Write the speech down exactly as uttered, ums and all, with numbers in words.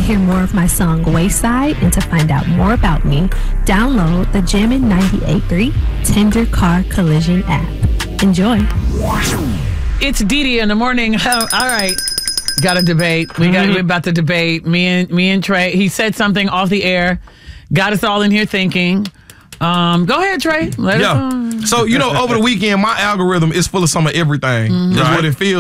hear more of my song Wayside and to find out more about me, download the Jammin' ninety-eight point three Tender Car Collision app. Enjoy. It's Dee Dee in the morning. All right. Got a debate. We got Mm-hmm. we're about to debate. Me and me and Trey. He said something off the air. Got us all in here thinking. Um, go ahead, Trey. Let us Yeah. um, So, you know, over the weekend, my algorithm is full of some of everything. That's Right. what it feels